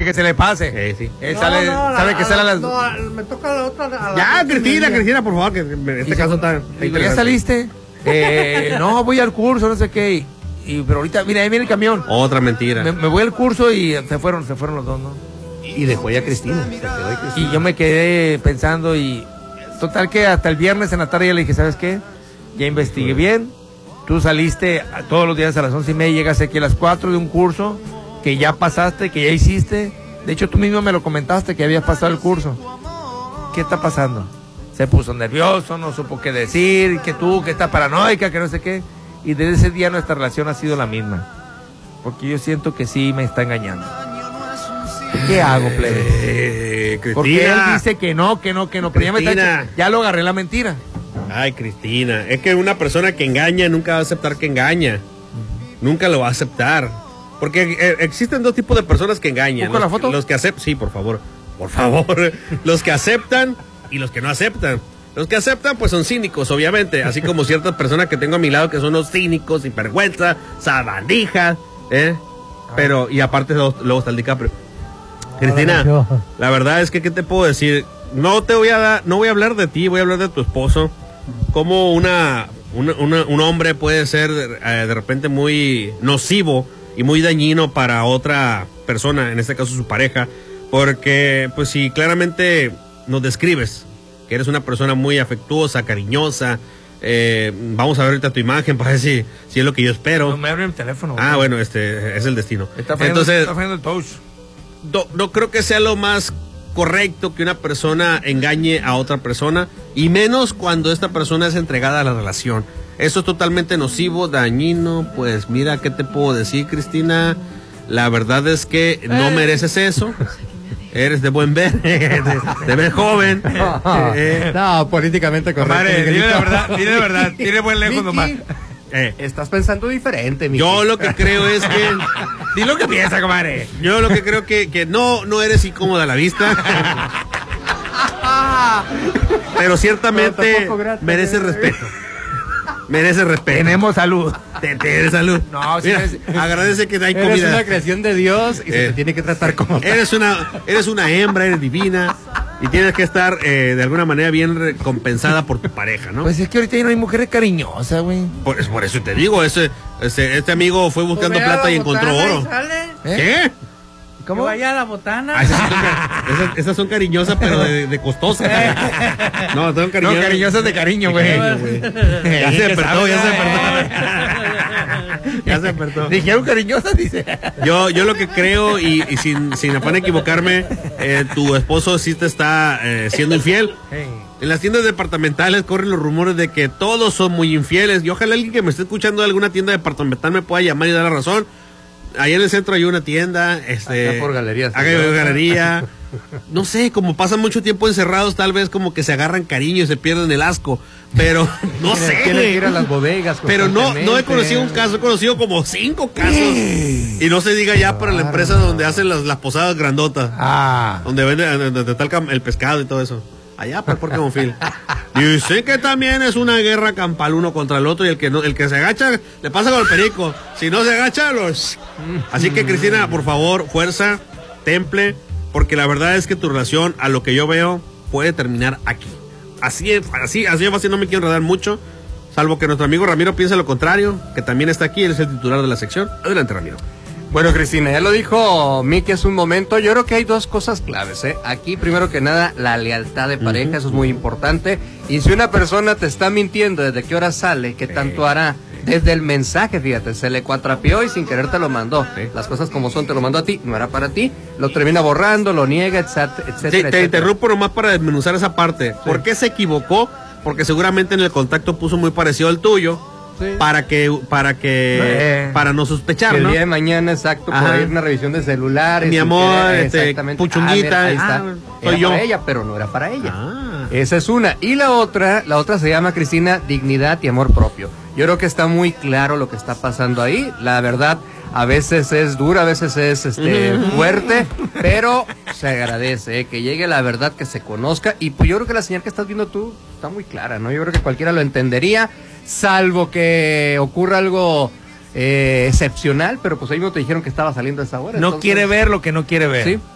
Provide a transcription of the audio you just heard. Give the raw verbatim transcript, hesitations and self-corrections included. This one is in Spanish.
que se le pase. Eh, sí. Él No, sale, no, sabe a- que a- sale a las... No, a- me toca la otra. a la Ya, otra Cristina, media. Cristina, por favor, que en este Y caso se- está... digo, ¿ya interesante. saliste? Eh, no, voy al curso, no sé qué. Y, y- pero ahorita, mira, ahí viene el camión. Otra mentira. Me, me voy al curso y se fueron, se fueron los dos, ¿no? Y dejó ya a Cristina. Se quedó ahí Cristina. Y yo me quedé pensando y... Total que hasta el viernes en la tarde ya le dije, ¿sabes qué? Ya investigué bien. Tú saliste a- todos los días a las once y media, llegas aquí a las cuatro de un curso que ya pasaste, que ya hiciste. De hecho, tú mismo me lo comentaste que habías pasado el curso. ¿Qué está pasando? Se puso nervioso, no supo qué decir, que tú, que está paranoica, que no sé qué. Y desde ese día nuestra relación ha sido la misma. Porque yo siento que sí me está engañando. ¿Qué hago, plebe? Eh, Porque él Cristina. dice que no, que no, que no. Pero ya me está Cristina. echa- ya lo agarré la mentira. Ay, Cristina, es que una persona que engaña nunca va a aceptar que engaña. Nunca lo va a aceptar. Porque eh, existen dos tipos de personas que engañan. ¿Busco Los, la foto? los que aceptan, sí, por favor, por favor. Los que aceptan y los que no aceptan. Los que aceptan, pues son cínicos, obviamente. Así como ciertas personas que tengo a mi lado que son unos cínicos, sinvergüenza, sabandijas, ¿eh? Pero, y aparte luego, luego está el DiCaprio. Cristina, la verdad es que, ¿qué te puedo decir? No te voy a dar, no voy a hablar de ti, voy a hablar de tu esposo. Cómo una, una- una- un hombre puede ser eh, de repente muy nocivo y muy dañino para otra persona, en este caso su pareja, porque pues si claramente nos describes que eres una persona muy afectuosa, cariñosa, eh, vamos a ver ahorita tu imagen para ver si, si es lo que yo espero. No me abre el teléfono. Ah, güey. bueno, este es el destino. Está fallando, Entonces, está fallando el touch. no, no creo que sea lo más correcto que una persona engañe a otra persona, y menos cuando esta persona es entregada a la relación. Eso es totalmente nocivo, dañino. Pues mira, ¿qué te puedo decir, Cristina? La verdad es que no mereces eso. Eres de buen ver, de, de ver joven. Eh, No, políticamente correcto. Comadre, dile Miguelito. la verdad, dile la verdad, tiene buen lejos Miki, nomás. eh, Estás pensando diferente, Miki. yo lo que creo es que Di lo que piensa, comadre. yo lo que creo que, que no, no eres incómoda a la vista. Pero ciertamente No, tampoco grata, merece eh. respeto. Merece respeto. Tenemos salud. Te, te de salud. No, sí Mira, es- agradece que hay Eres comida. una creación de Dios y se Eh, te tiene que tratar como tal. Eres una, eres una hembra, eres divina y tienes que estar eh, de alguna manera bien recompensada por tu pareja, ¿no? Pues es que ahorita ya no hay mujeres cariñosas, güey. por, es por eso te digo, ese, ese, este amigo fue buscando Pues vea plata la y encontró botana oro. y sale. ¿Eh? ¿Qué? ¿Cómo? Que vaya a la botana. Ah, esas, son, ca- esas- esas son cariñosas, pero de, de costosas. No, son No, cariñosas. cariñosas de cariño, güey. Ya se despertó, ya se despertó. Ya se despertó. Dijeron cariñosas, dice. Yo, yo lo que creo, y, y sin, sin afán de equivocarme, eh, tu esposo sí te está eh, siendo infiel. En las tiendas departamentales corren los rumores de que todos son muy infieles. Y ojalá alguien que me esté escuchando de alguna tienda departamental me pueda llamar y dar la razón. Ahí en el centro hay una tienda, este, Acá por Galerías, acá hay ¿no? galería. No sé, como pasan mucho tiempo encerrados, tal vez como que se agarran cariño y se pierden el asco. Pero no Tienen- sé. tienen que ir a las bodegas. Pero no, no he constantemente. conocido un caso, he conocido como cinco casos. Y no se diga ya para la empresa donde hacen las, las posadas grandotas. Ah. Donde venden, donde está el, cam- el pescado y todo eso. Allá por Parque Bonfil. Dicen que también es una guerra campal uno contra el otro, y el que no, el que se agacha le pasa con el perico. Si no se agacha, los. Así que, Cristina, por favor, fuerza, temple, porque la verdad es que tu relación, a lo que yo veo, puede terminar aquí. Así, así, así de fácil, no me quiero enredar mucho, salvo que nuestro amigo Ramiro piense lo contrario, que también está aquí, él es el titular de la sección. Adelante, Ramiro. Bueno, Cristina, ya lo dijo Miki hace un momento. Yo creo que hay dos cosas claves, ¿eh? Aquí, primero que nada, la lealtad de pareja, eso es muy importante. Y si una persona te está mintiendo desde qué hora sale, qué tanto hará, desde el mensaje, fíjate, se le cuatrapeó y sin querer te lo mandó. Las cosas como son, te lo mandó a ti, no era para ti, lo termina borrando, lo niega, etcétera, etcétera. Sí, te etcétera. interrumpo nomás para desmenuzar esa parte. ¿Por qué se equivocó? Porque seguramente en el contacto puso muy parecido al tuyo. Sí. Para que, para que, Eh. para no sospechar, Que el ¿no? día de mañana, exacto, Ajá. por ir una revisión de celulares. Mi sin amor, querer, este, exactamente. puchunguita, Ah, ahí está. ah, Era soy yo. para ella, pero no era para ella. Ah. Esa es una. Y la otra, la otra se llama, Cristina, dignidad y amor propio. Yo creo que está muy claro lo que está pasando ahí. La verdad, a veces es dura, a veces es este fuerte, pero se agradece, ¿eh? Que llegue la verdad, que se conozca. Y pues yo creo que la señal que estás viendo tú está muy clara, ¿no? Yo creo que cualquiera lo entendería, salvo que ocurra algo eh, excepcional, pero pues ahí mismo te dijeron que estaba saliendo a esa hora. No entonces- quiere ver lo que no quiere ver. Sí.